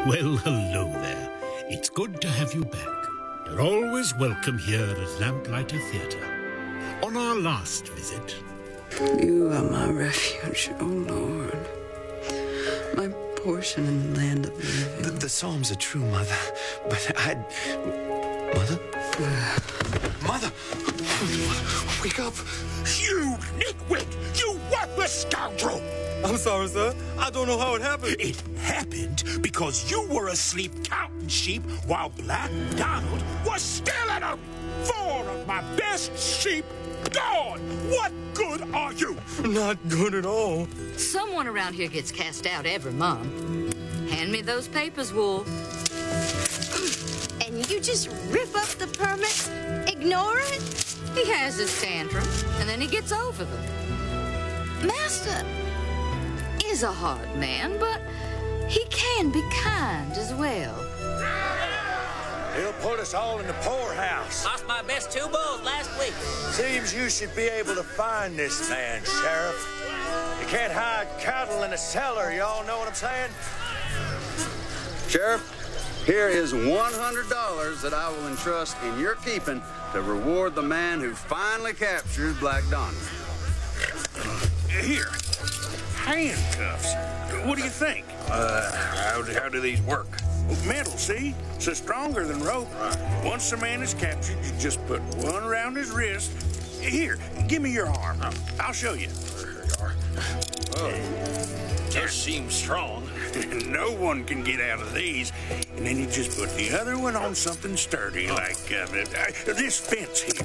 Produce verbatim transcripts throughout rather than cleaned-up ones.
Well, hello there. It's good to have you back. You're always welcome here at Lamplighter Theatre. On our last visit... You are my refuge, O Lord. My portion in the land of the living. The, the Psalms are true, Mother, but I'd... Mother? Mother! Wake up! You nitwit! You worthless scoundrel! I'm sorry, sir. I don't know how it happened. It happened because you were asleep counting sheep while Black Donald was stealing them! Four of my best sheep gone! What good are you? Not good at all. Someone around here gets cast out every month. Hand me those papers, Wolf. And you just rip up the permits? Ignore it? He has his tantrums, and then he gets over them. Master is a hard man, but he can be kind as well. He'll put us all in the poorhouse. Lost my best two bulls last week. Seems you should be able to find this man, Sheriff. You can't hide cattle in a cellar, y'all know what I'm saying? Sheriff, here is one hundred dollars that I will entrust in your keeping to reward the man who finally captures Black Donald. Here. Handcuffs. What do you think? Uh, how, how do these work? Metal, see? So stronger than rope. Once a man is captured, you just put one around his wrist. Here, give me your arm. I'll show you. There you are. Oh, this seems strong. No one can get out of these. And then you just put the other one on something sturdy, like uh, uh, this fence here.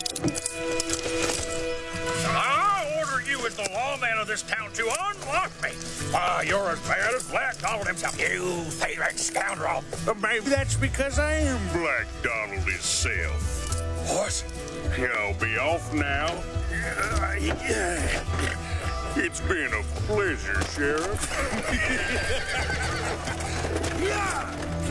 I order you as the lawman of this town to unlock me. Ah, uh, you're as bad as Black Donald himself, you thieving scoundrel. Uh, maybe that's because I am Black Donald himself. What? I'll be off now. Uh, yeah. It's been a pleasure, Sheriff. Yeah.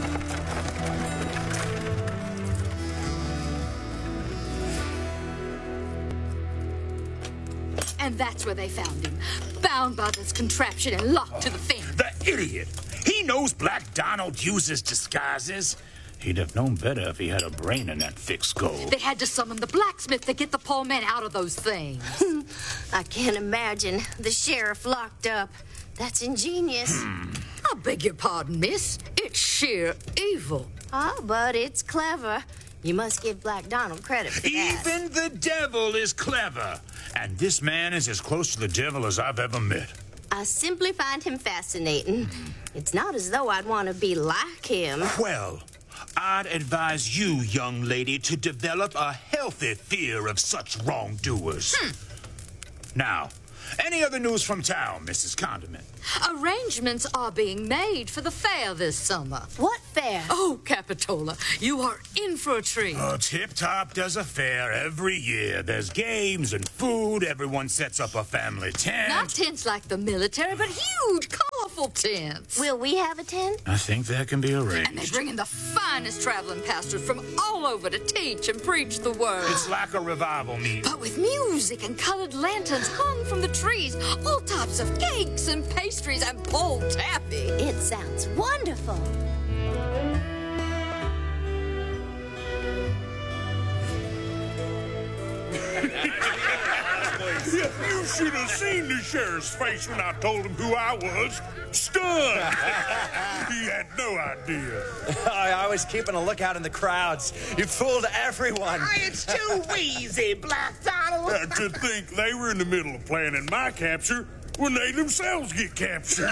And that's where they found him, bound by this contraption and locked to the fence. The idiot! He knows Black Donald uses disguises. He'd have known better if he had a brain in that thick skull. They had to summon the blacksmith to get the poor man out of those things. I can't imagine the sheriff locked up. That's ingenious. I beg your pardon, miss. It's sheer evil. Oh, but it's clever. You must give Black Donald credit for that. Even the devil is clever. And this man is as close to the devil as I've ever met. I simply find him fascinating. It's not as though I'd want to be like him. Well, I'd advise you, young lady, to develop a healthy fear of such wrongdoers. Hmm. Now, any other news from town, Missus Condiment? Arrangements are being made for the fair this summer. What fair? Oh, Capitola, you are in for a treat. Oh, Tip Top does a fair every year. There's games and food. Everyone sets up a family tent. Not tents like the military, but huge, colorful tents. Will we have a tent? I think that can be arranged. And they bring in the finest traveling pastors from all over to teach and preach the word. It's like a revival meeting. But with music and colored lanterns hung from the trees, all types of cakes and pastries and pulled taffy. It sounds wonderful. You should have seen the sheriff's face when I told him who I was. Stunned. He had no idea. I was keeping a lookout in the crowds. You fooled everyone. It's too easy, Black Donald. Uh, to think they were in the middle of planning my capture when they themselves get captured.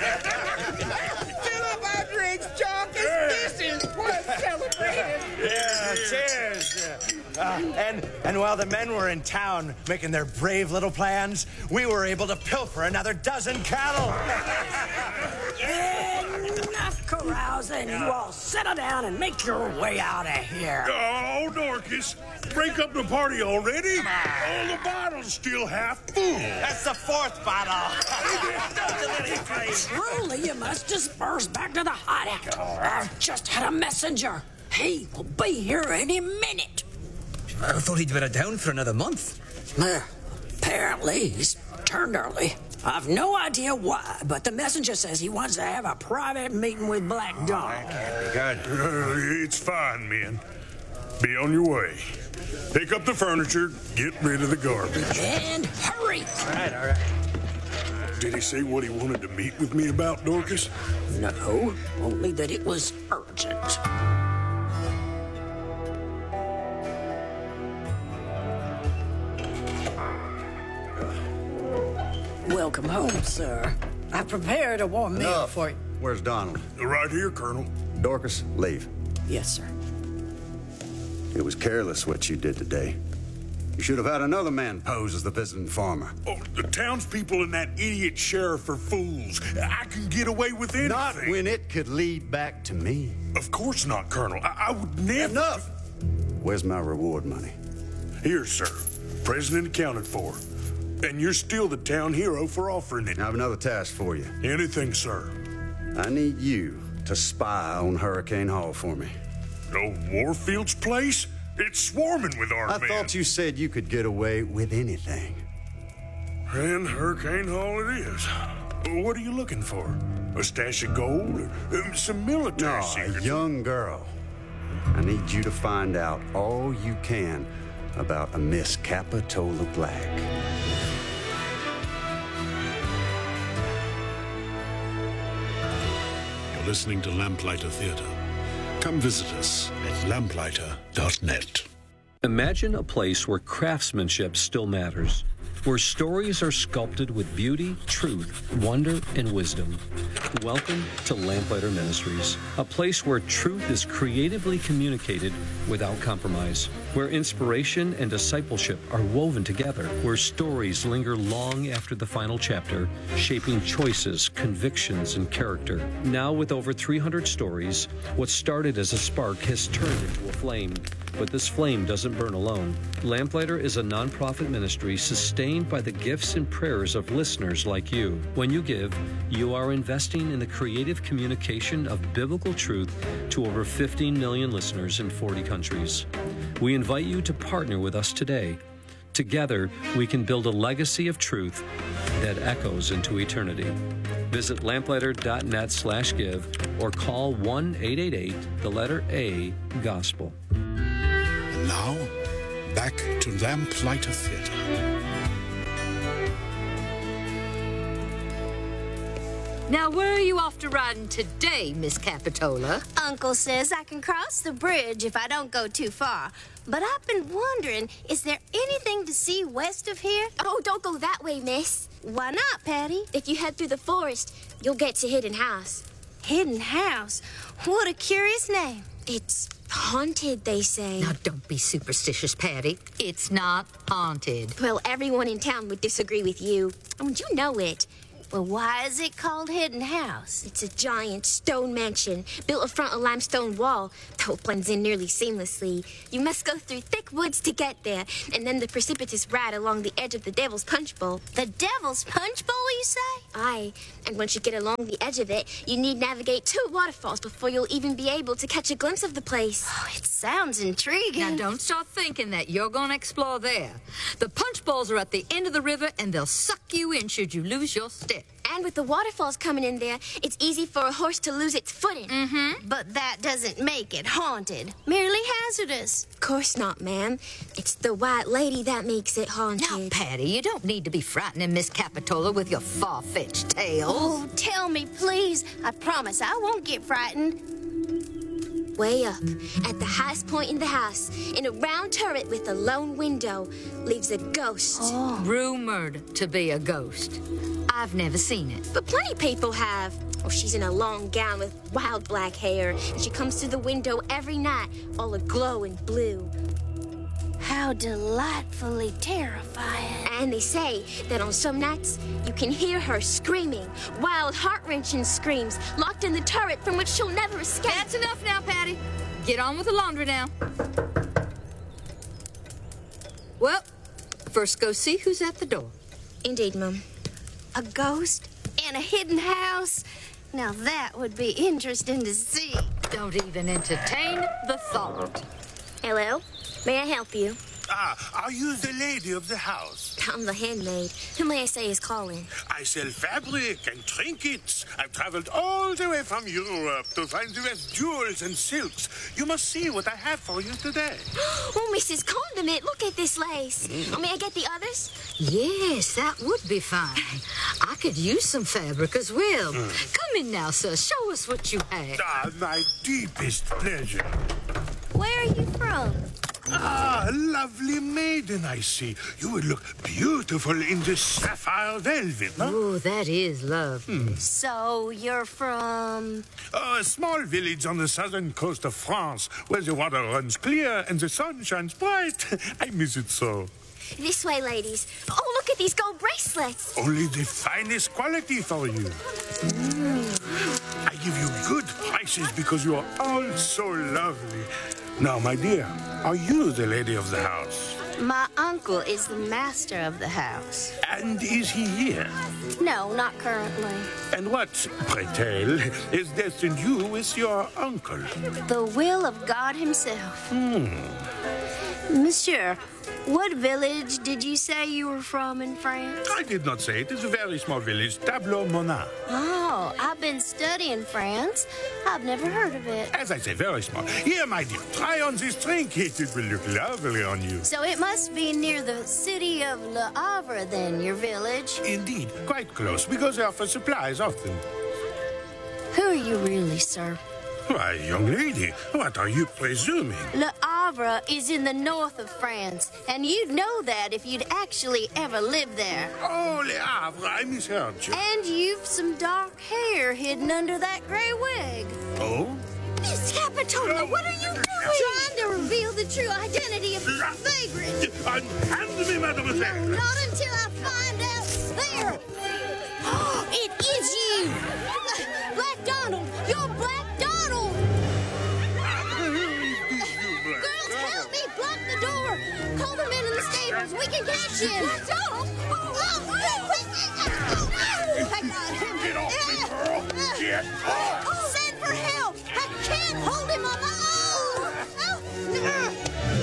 Fill up our drinks, Chalkers. This is worth celebrating. Yeah, cheers. Uh, and, and while the men were in town making their brave little plans, we were able to pilfer another dozen cattle. Enough carousing. You all settle down and make your way out of here. Oh, Dorcas, break up the party already? All the bottles still half full. That's the fourth bottle. Truly, you must disperse back to the hideout. I've just had a messenger. He will be here any minute. I thought he'd been down for another month. Well, apparently he's returned early. I've no idea why, but the messenger says he wants to have a private meeting with Black Donald. Good. Uh, it's fine, men. Be on your way. Pick up the furniture, get rid of the garbage. And hurry! All right, all right. Did he say what he wanted to meet with me about, Dorcas? No, only that it was urgent. Welcome home, sir. I prepared a warm meal Enough. for you. Where's Donald? Right here, Colonel. Dorcas, leave. Yes, sir. It was careless what you did today. You should have had another man pose as the visiting farmer. Oh, the townspeople and that idiot sheriff are fools. I can get away with anything. Not when it could lead back to me. Of course not, Colonel. I, I would never... Enough! Where's my reward money? Here, sir. President accounted for. And you're still the town hero for offering it. I have another task for you. Anything, sir. I need you to spy on Hurricane Hall for me. No Warfield's place? It's swarming with our I men. thought you said you could get away with anything. And Hurricane Hall it is. What are you looking for? A stash of gold? Um, some military No, secrets? a young girl. I need you to find out all you can about a Miss Capitola Black. You're listening to Lamplighter Theatre. Come visit us at lamplighter dot net. Imagine a place where craftsmanship still matters, where stories are sculpted with beauty, truth, wonder, and wisdom. Welcome to Lamplighter Ministries, a place where truth is creatively communicated without compromise, where inspiration and discipleship are woven together, where stories linger long after the final chapter, shaping choices, convictions, and character. Now with over three hundred stories, what started as a spark has turned into a flame. But this flame doesn't burn alone. Lamplighter is a nonprofit ministry sustained by the gifts and prayers of listeners like you. When you give, you are investing in the creative communication of biblical truth to over fifteen million listeners in forty countries. We invite you to partner with us today. Together, we can build a legacy of truth that echoes into eternity. Visit lamplighter dot net slash give or call one eight eight eight, the letter A, Gospel. And now, back to Lamplighter Theatre. Now, where are you off to riding today, Miss Capitola? Uncle says I can cross the bridge if I don't go too far. But I've been wondering, is there anything to see west of here? Oh, don't go that way, miss. Why not, Patty? If you head through the forest, you'll get to Hidden House. Hidden House? What a curious name. It's haunted, they say. Now, don't be superstitious, Patty. It's not haunted. Well, everyone in town would disagree with you. I mean, you know it. Well, why is it called Hidden House? It's a giant stone mansion built in front of a limestone wall, though it blends in nearly seamlessly. You must go through thick woods to get there, and then the precipitous ride along the edge of the Devil's Punch Bowl. The Devil's Punch Bowl, you say? Aye, and once you get along the edge of it, you need navigate two waterfalls before you'll even be able to catch a glimpse of the place. Oh, it sounds intriguing. Now, don't start thinking that you're going to explore there. The punch bowls are at the end of the river, and they'll suck you in should you lose your step. And with the waterfalls coming in there, it's easy for a horse to lose its footing. Mm-hmm. But that doesn't make it haunted. Merely hazardous. Of course not, ma'am. It's the White Lady that makes it haunted. Now, Patty, you don't need to be frightening Miss Capitola with your far-fetched tales. Oh, tell me, please. I promise I won't get frightened. Way up, at the highest point in the house, in a round turret with a lone window, lives a ghost. Oh. Rumored to be a ghost. I've never seen it. But plenty people have. Oh, she's in a long gown with wild black hair, and she comes through the window every night, all aglow in blue. How delightfully terrifying. And they say that on some nights, you can hear her screaming, wild, heart-wrenching screams, locked in the turret from which she'll never escape. That's enough now, Patty. Get on with the laundry now. Well, first go see who's at the door. Indeed, Mum. A ghost in a hidden house? Now that would be interesting to see. Don't even entertain the thought. Hello? May I help you? Ah, are you the lady of the house? I'm the handmaid. Who may I say is calling? I sell fabric and trinkets. I've traveled all the way from Europe to find the best jewels and silks. You must see what I have for you today. Oh, Missus Condiment, look at this lace. Mm. Oh, may I get the others? Yes, that would be fine. I could use some fabric as well. Mm. Come in now, sir. Show us what you have. Ah, my deepest pleasure. Where are you from? Ah, lovely maiden, I see. You would look beautiful in this sapphire velvet, no? Oh, that is lovely. Hmm. So, you're from... Oh, a small village on the southern coast of France, where the water runs clear and the sun shines bright. I miss it so. This way, ladies. Oh, look at these gold bracelets. Only the finest quality for you. Mm. I give you good prices because you are all so lovely. Now, my dear, are you the lady of the house? My uncle is the master of the house. And is he here? No, not currently. And what, pray tell, is destined you with your uncle? The will of God himself. Hmm. Monsieur, what village did you say you were from in France? I did not say. It is a very small village, Tableau-Monin. Oh, I've been studying France. I've never heard of it. As I say, very small. Here, my dear, try on this trinket. It will look lovely on you. So it must be near the city of Le Havre, then, your village? Indeed, quite close. We go there for supplies often. Who are you really, sir? Why, young lady, what are you presuming? Le Havre is in the north of France, and you'd know that if you'd actually ever lived there. Oh, Le Havre, I misheard you. And you've some dark hair hidden under that gray wig. Oh? Miss Capitola, what are you doing? Trying to reveal the true identity of the vagrant. Unhand me, mademoiselle. No, not until I find out. There! It is you! Black Donald! You're Black Donald! Girls, help me! Block the door! Call the men in the stables. We can catch him! Black Donald! Oh, my God! Get off me, girl! Get off! Send for help! I can't hold him on my own! Oh.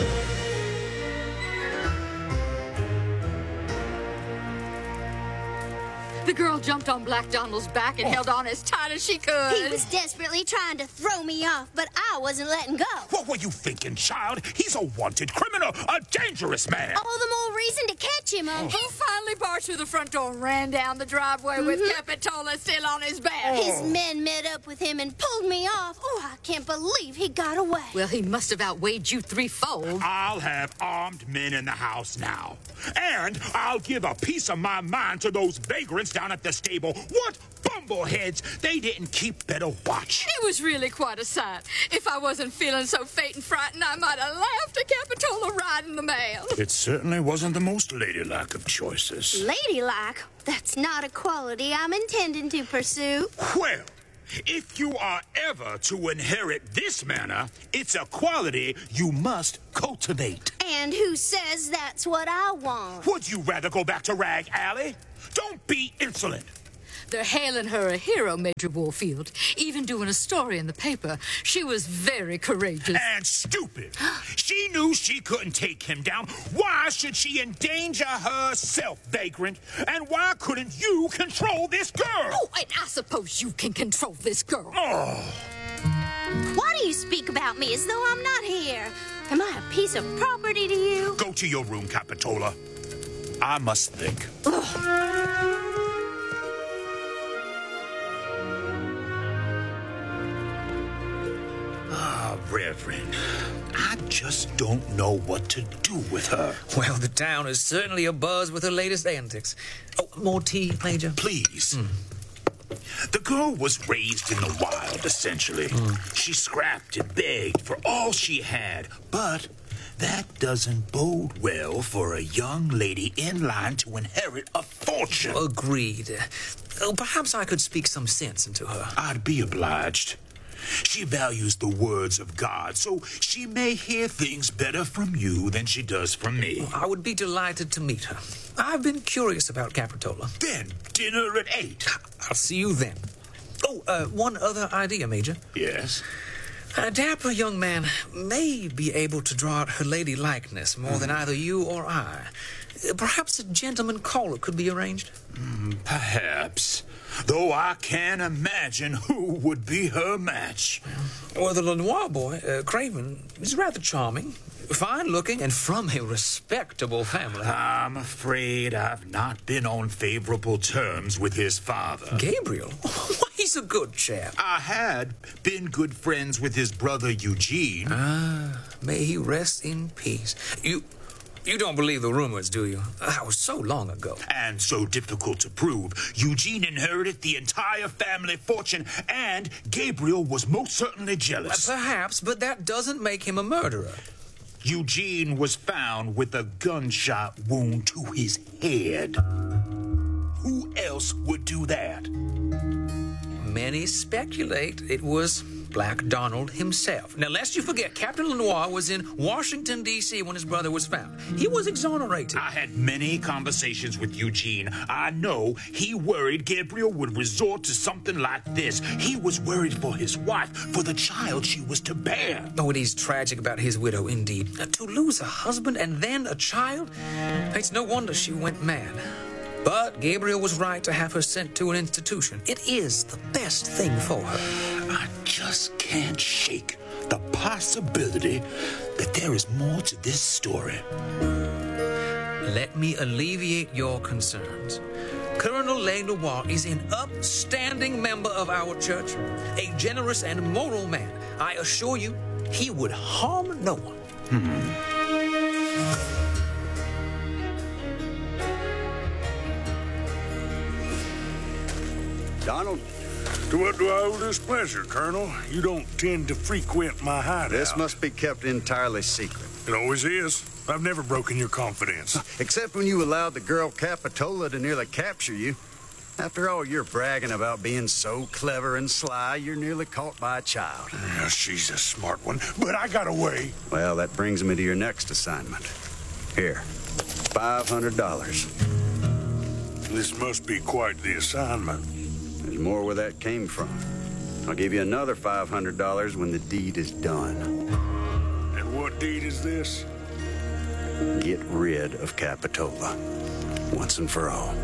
The girl jumped on Black Donald's back and oh. held on as tight as she could. He was desperately trying to throw me off, but I wasn't letting go. What were you thinking, child? He's a wanted criminal, a dangerous man. All the more reason to catch him, Uncle. He finally barged through the front door and ran down the driveway mm-hmm. with Capitola still on his back. Oh. His men met up with him and pulled me off. Oh, I can't believe he got away. Well, he must have outweighed you threefold. I'll have armed men in the house now. And I'll give a piece of my mind to those vagrants down at the stable. What bumbleheads! They didn't keep better watch. It was really quite a sight. If I wasn't feeling so faint and frightened, I might have laughed at Capitola riding the mail. It certainly wasn't the most ladylike of choices. Ladylike? That's not a quality I'm intending to pursue. Well, if you are ever to inherit this manner, it's a quality you must cultivate. And who says that's what I want? Would you rather go back to Rag Alley? Don't be insolent. They're hailing her a hero, Major Warfield. Even doing a story in the paper. She was very courageous. And stupid. She knew she couldn't take him down. Why should she endanger herself, vagrant? And why couldn't you control this girl? Oh, and I suppose you can control this girl. Oh. Why do you speak about me as though I'm not here? Am I a piece of property to you? Go to your room, Capitola. I must think. Ah, Reverend, I just don't know what to do with her. Well, the town is certainly abuzz with her latest antics. Oh, more tea, Major? Please. Mm. The girl was raised in the wild, essentially. Mm. She scrapped and begged for all she had, but that doesn't bode well for a young lady in line to inherit a fortune. Agreed. Oh, perhaps I could speak some sense into her. I'd be obliged. She values the words of God, so she may hear things better from you than she does from me. I would be delighted to meet her. I've been curious about Capitola. Then, dinner at eight. I'll see you then. Oh, uh, one other idea, Major. Yes? A dapper young man may be able to draw out her lady likeness more mm. than either you or I. Perhaps a gentleman caller could be arranged? Mm, perhaps. Though I can't imagine who would be her match. Well, the Lenoir boy, uh, Craven, is rather charming, fine-looking, and from a respectable family. I'm afraid I've not been on favorable terms with his father. Gabriel? Why, he's a good chap. I had been good friends with his brother Eugene. Ah, may he rest in peace. You... You don't believe the rumors, do you? That was so long ago. And so difficult to prove. Eugene inherited the entire family fortune, and Gabriel was most certainly jealous. Uh, perhaps, but that doesn't make him a murderer. Eugene was found with a gunshot wound to his head. Who else would do that? Many speculate it was Black Donald himself. Now, lest you forget, Captain Lenoir was in Washington, D C when his brother was found. He was exonerated. I had many conversations with Eugene. I know he worried Gabriel would resort to something like this. He was worried for his wife, for the child she was to bear. Oh, it is tragic about his widow, indeed. Uh, to lose a husband and then a child? It's no wonder she went mad. But Gabriel was right to have her sent to an institution. It is the best thing for her. I just can't shake the possibility that there is more to this story. Let me alleviate your concerns. Colonel Lenoir is an upstanding member of our church, a generous and moral man. I assure you, he would harm no one. Hmm. Donald? To what do I owe this pleasure, Colonel? You don't tend to frequent my hideout. This must be kept entirely secret. It always is. I've never broken your confidence. Except when you allowed the girl Capitola to nearly capture you. After all your bragging about being so clever and sly, you're nearly caught by a child. Yeah, she's a smart one, but I got away. Well, that brings me to your next assignment. Here, five hundred dollars. This must be quite the assignment. There's more where that came from. I'll give you another five hundred dollars when the deed is done. And what deed is this? Get rid of Capitola, once and for all.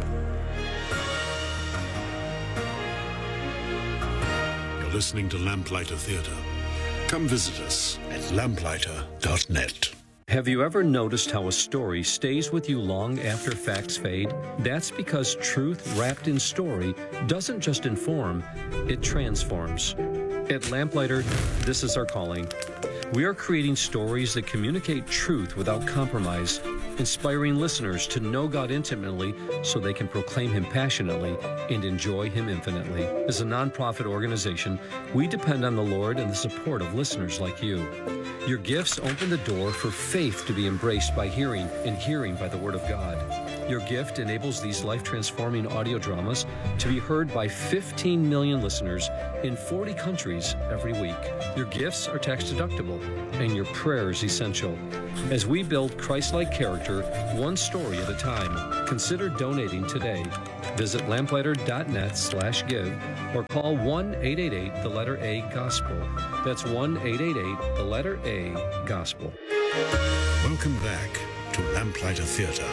You're listening to Lamplighter Theatre. Come visit us at lamplighter dot net. Have you ever noticed how a story stays with you long after facts fade? That's because truth wrapped in story doesn't just inform, it transforms. At Lamplighter, this is our calling. We are creating stories that communicate truth without compromise, inspiring listeners to know God intimately so they can proclaim Him passionately and enjoy Him infinitely. As a nonprofit organization, we depend on the Lord and the support of listeners like you. Your gifts open the door for faith to be embraced by hearing and hearing by the Word of God. Your gift enables these life-transforming audio dramas to be heard by fifteen million listeners in forty countries every week. Your gifts are tax-deductible, and your prayers essential. As we build Christ-like character, one story at a time, consider donating today. Visit lamplighter dot net slash give or call one eight eight eight, the letter A, gospel. That's one eight eight eight, the letter A, gospel. Welcome back to Lamplighter Theatre.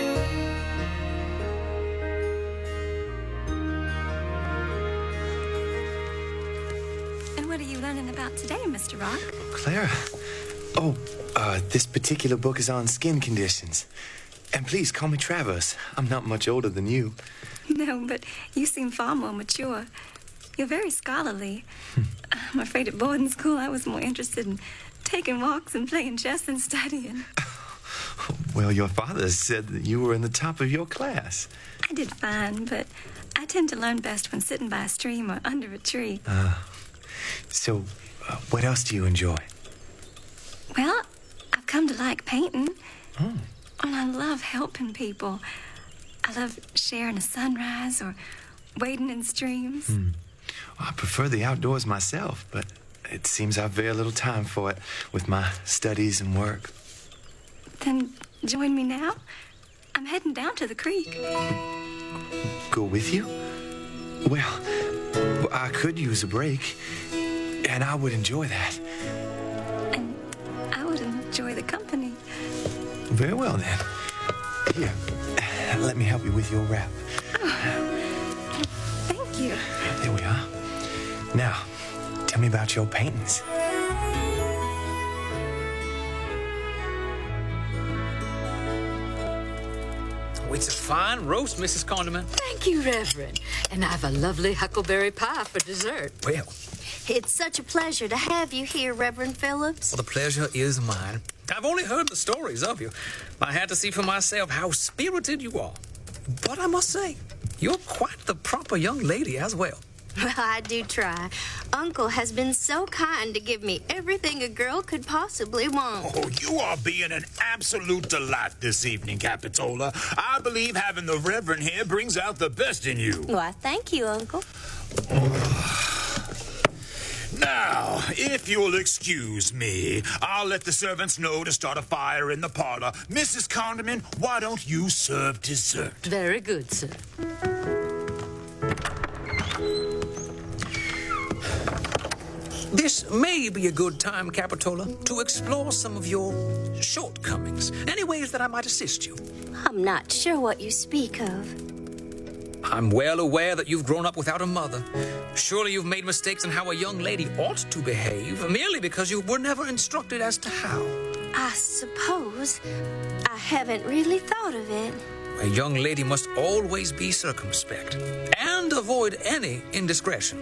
And what are you learning about today, Mister Rock? Clara. Oh, uh, this particular book is on skin conditions. And please call me Travers. I'm not much older than you. No, but you seem far more mature. You're very scholarly. I'm afraid at boarding school I was more interested in taking walks and playing chess and studying. Well, your father said that you were in the top of your class. I did fine, but I tend to learn best when sitting by a stream or under a tree. Uh, so, uh, what else do you enjoy? Well, I've come to like painting. Oh. And I love helping people. I love sharing a sunrise or wading in streams. Hmm. Well, I prefer the outdoors myself, but it seems I've very little time for it with my studies and work. Then join me now. I'm heading down to the creek. Go with you? Well, I could use a break. And I would enjoy that. And I would enjoy the company. Very well, then. Here, let me help you with your wrap. Oh, thank you. There we are. Now, tell me about your paintings. Oh, it's a fine roast, Missus Condiment. Thank you, Reverend. And I've a lovely huckleberry pie for dessert. Well, It's such a pleasure to have you here, Reverend Phillips. well, the pleasure is mine. I've only heard the stories of you. I had to see for myself how spirited you are. But I must say, you're quite the proper young lady as well. Well, I do try. Uncle has been so kind to give me everything a girl could possibly want. Oh, you are being an absolute delight this evening, Capitola. I believe having the Reverend here brings out the best in you. Why, thank you, Uncle. Now, if you'll excuse me, I'll let the servants know to start a fire in the parlor. Missus Condiment, why don't you serve dessert? Very good, sir. This may be a good time, Capitola, to explore some of your shortcomings. Any ways that I might assist you? I'm not sure what you speak of. I'm well aware that you've grown up without a mother. Surely you've made mistakes in how a young lady ought to behave, merely because you were never instructed as to how. I suppose I haven't really thought of it. A young lady must always be circumspect and avoid any indiscretion.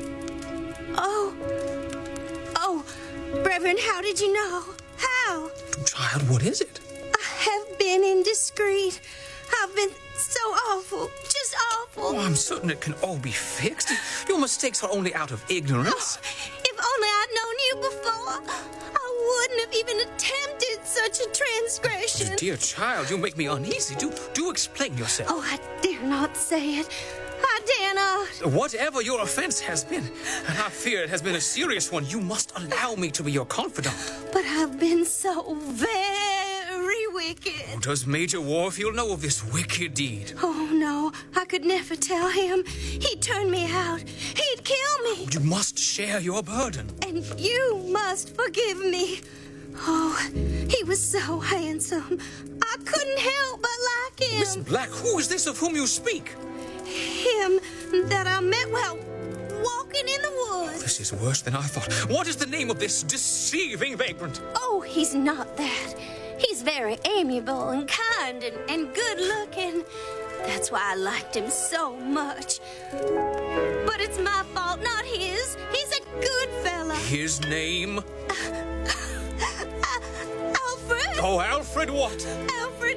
Oh, oh, Reverend, how did you know? How? Child, what is it? I have been indiscreet. I've been so awful, just awful. Oh, I'm certain it can all be fixed. Your mistakes are only out of ignorance. Oh, if only I'd known you before, I wouldn't have even attempted such a transgression. Dear child, you make me uneasy. Do, do explain yourself. Oh, I dare not say it. I dare not. Whatever your offense has been, and I fear it has been a serious one, you must allow me to be your confidant. But I've been so very wicked. Oh, does Major Warfield know of this wicked deed? Oh, no, I could never tell him. He'd turn me out. He'd kill me. You must share your burden. And you must forgive me. Oh, he was so handsome. I couldn't help but like him. Miss Black, who is this of whom you speak? Him that I met while walking in the woods. This is worse than I thought. What is the name of this deceiving vagrant? Oh, he's not that. He's very amiable and kind and, and good-looking. That's why I liked him so much. But it's my fault, not his. He's a good fella. His name? Uh, Alfred. Oh, Alfred what? Alfred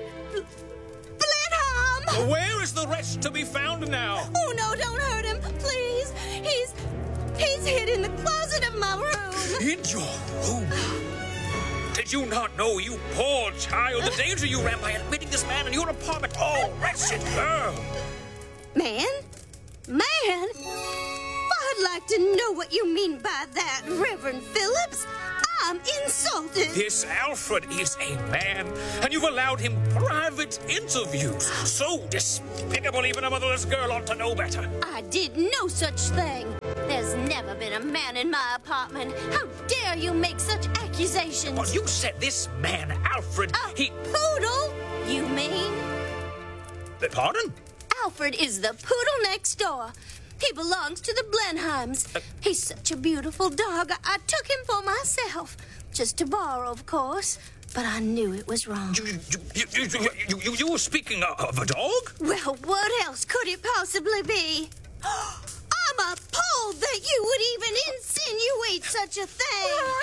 Blenheim. Where is the wretch to be found now? Oh, no, don't hurt him, please. He's, he's hid in the closet of my room. In your room? Did you not know, you poor child, the danger you ran by admitting this man in your apartment? Oh, wretched girl! Man? Man? I'd like to know what you mean by that, Reverend Phillips. I'm insulted. This Alfred is a man, and you've allowed him private interviews. So despicable, even a motherless girl ought to know better. I did no such thing. There's never been a man in my apartment. How dare you make such accusations? But you said this man, Alfred, a he... poodle, you mean? Pardon? Alfred is the poodle next door. He belongs to the Blenheims. He's such a beautiful dog. I, I took him for myself. Just to borrow, of course. But I knew it was wrong. You, you, you, you, you, you, you were speaking of a dog? Well, what else could it possibly be? I'm appalled that you would even insinuate such a thing.